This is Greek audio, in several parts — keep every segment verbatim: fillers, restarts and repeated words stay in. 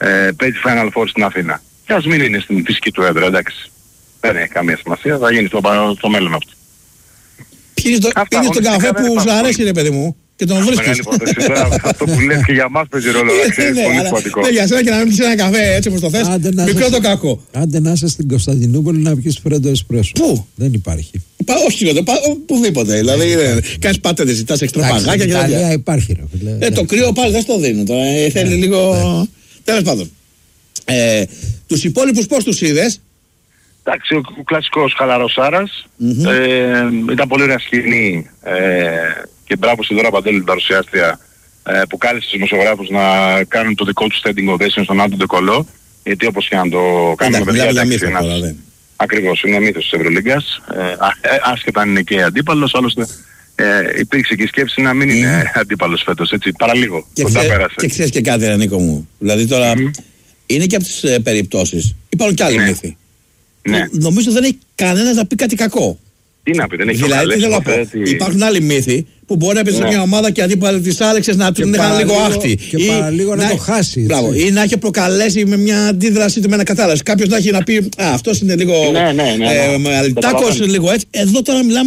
ε, παίζει Final Four στην Αθήνα. Και ας μην είναι στην φυσική του έδρα, εντάξει. Δεν έχει καμία σημασία, θα γίνει στο, στο μέλλον αυτό. Πίνεις το, πίνεις τον καφέ που σου αρέσει ρε παιδί μου και τον βρίσκεις. Μεγάλη υπόθεση τώρα, αυτό που λες και για μας παίζει ρόλο, είναι πολύ σημαντικό. Ναι, για σένα και να μην πεις ένα καφέ έτσι όπως το θες, μικρό το κακό. Άντε να είσαι στην Κωνσταντινούπολη να πιεις φρέντο εσπρέσο. Πού? Δεν υπάρχει. Όχι, οπουδήποτε. Δηλαδή, κάνεις πάτε, δεν ζητάς έξτρα παγάκια και τέτοια. Ιταλία υπάρχει ρε. Το κρύο πάλι δεν στο δίνουν τώρα, θέλει λίγο... Τέλος πάντων. Τους υπόλοιπους πώς τους είδες? Εντάξει, ο, ο κλασικός χαλαρός Άρας, mm-hmm. ε, ήταν πολύ ωραία σκηνή ε, και μπράβο στη Δώρα Παντέλη την παρουσιάστρια ε, που κάλεσε τους δημοσιογράφους να κάνουν το δικό τους standing ovation στον Άντων Ντεκολό, γιατί όπως και να το κάνουμε παιδιά, εντάξει, ένας, ακριβώς, είναι μύθος της Ευρωλίγκας, ε, άσχετα αν είναι και αντίπαλος, άλλωστε ε, υπήρξε και η σκέψη να μην είναι mm-hmm. αντίπαλος φέτος, έτσι, παραλίγο, και, ξέ, και ξέρεις και κάτι ρε Νίκο μου, δηλαδή τώρα mm-hmm. είναι και από τις ε, περιπτώσεις, υπάρχουν και άλλοι ναι. μύθοι. Ναι. Νομίζω δεν έχει κανένας να πει κάτι κακό. Τι να πει, δεν έχει δηλαδή, καλές, θέλω να πω, τι... υπάρχουν άλλοι μύθοι που μπορεί να πει σε μια ομάδα και αντίπαλοι της Άλεξες να την είχαν λίγο άχτη. Και παραλίγο να, να το χάσει. Μπράβο, ή να έχει προκαλέσει με μια αντίδραση του με ένα κατάλαση. Κάποιος να έχει να πει Α, αυτός είναι λίγο. Ναι, ναι, ναι. Ε, αλυτάκος, λίγο έτσι. Εδώ τώρα μιλάμε.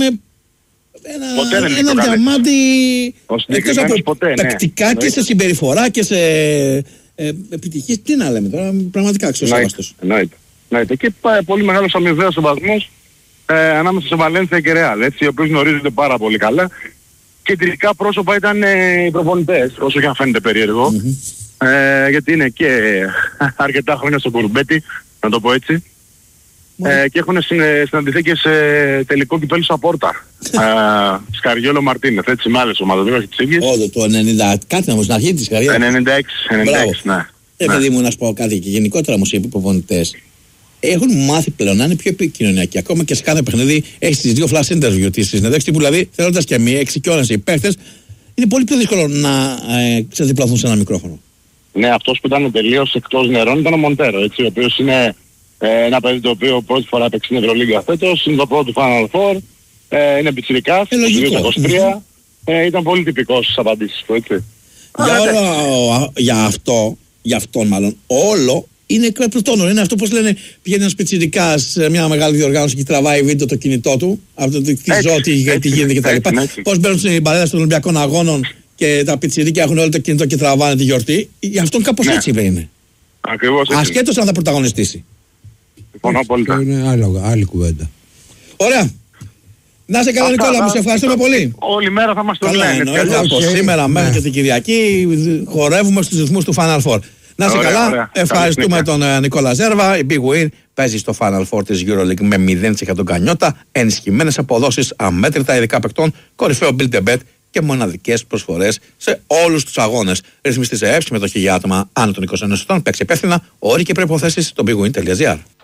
Ένα, ένα διαμάντι. Εκτός από ποτέ, παικτικά ναι. και σε συμπεριφορά και σε ε, επιτυχίες. Τι να λέμε τώρα, πραγματικά αξιοσέβαστος. Εννοείται. Και πάει πολύ μεγάλος αμοιβαίος συμβασμός ε, ανάμεσα σε Βαλένθια και Ρεάλ, έτσι, οι οποίοι γνωρίζονται πάρα πολύ καλά. Και τελικά πρόσωπα ήταν ε, οι προπονητές, όσο και αν φαίνεται περίεργο. Mm-hmm. Ε, γιατί είναι και αρκετά χρόνια στο κουρμπέτι, να το πω έτσι. Mm-hmm. Ε, και έχουν συναντηθεί και σε τελικό κυπέλλου στα πόρτα. ε, Σκαριόλο Μαρτίνεθ, έτσι, με άλλες ομάδες, δεν έχει τις ίδιες. Όντω, το ενενήντα κάτι όμως, στην αρχή της καριέρας. ενενήντα έξι, ενενήντα έξι, ναι. Ε, παιδί μου, να σου πω κάτι και γενικότερα όμως οι προπονητές έχουν μάθει πλέον να είναι πιο επικοινωνιακοί. Ακόμα και σε κάθε παιχνίδι έχεις τις δύο flash interview της συνέντευξης που δηλαδή θέλοντας και μία εξοικειώνεσαι οι παίχτες, είναι πολύ πιο δύσκολο να ε, ξεδιπλαθούν σε ένα μικρόφωνο. Ναι, αυτός που ήταν τελείως εκτός νερών ήταν ο Μοντέρο, έτσι, ο οποίος είναι ε, ένα παιδί το οποίο πρώτη φορά παίξει στην Ευρωλίγκα φέτος, είναι το πρώτο Final Four, ε, είναι πιτσιρικάς, ε, είκοσι τρία, ε, ήταν πολύ τυπικός στις απαντήσεις του, έτσι. Για, όλο, για αυτό, για αυτόν μάλλον, όλο είναι εκπληκτικό. Είναι αυτό πώς λένε, πηγαίνει ένας πιτσιρικάς σε μια μεγάλη διοργάνωση και τραβάει βίντεο το κινητό του, αυτό τι ζω, τι, τι γίνεται κτλ. Πώς μπαίνουν στην παρέλαση των Ολυμπιακών Αγώνων και τα πιτσιρίκια έχουν όλο το κινητό και τραβάνε τη γιορτή. Γι' αυτόν κάπως ναι. έτσι είναι. Ακριβώς έτσι. Ασχέτως αν θα πρωταγωνιστήσει. Συμφωνώ πολύ. Είναι άλλο, άλλη κουβέντα. Ωραία. Να είσαι καλά Νικόλα, μου σε ευχαριστούμε πολύ. Όλη μέρα θα μας το λένε. Σήμερα μέχρι και την Κυριακή χορεύουμε στους ρυθμούς του Final Four. Να είσαι καλά, ωραία. Ευχαριστούμε τον uh, Νικόλα Ζέρβα. Η Big Win παίζει στο Final Four της EuroLeague με μηδέν τοις εκατό γκανιότα, ενισχυμένες αποδόσεις, αμέτρητα ειδικά παικτών, κορυφαίο build a bet και μοναδικές προσφορές σε όλους τους αγώνες. Ρυθμιστή σε ΕΕΠ, συμμετοχή για άτομα άνω των είκοσι ενός ετών, παίξει υπεύθυνα, όροι και προϋποθέσεις στο bigwin τελεία gr.